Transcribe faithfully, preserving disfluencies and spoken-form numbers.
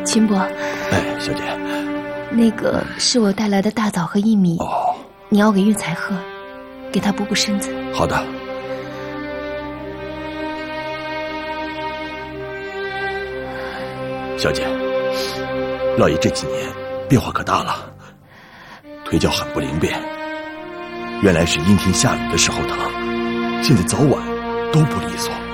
秦伯。 哎，小姐。 那个是我带来的大枣和薏米， 哦， 你要给运财喝，给他补补身子。 好的。小姐，老爷这几年变化可大了，腿脚很不灵便，原来是阴天下雨的时候疼，现在早晚都不利索。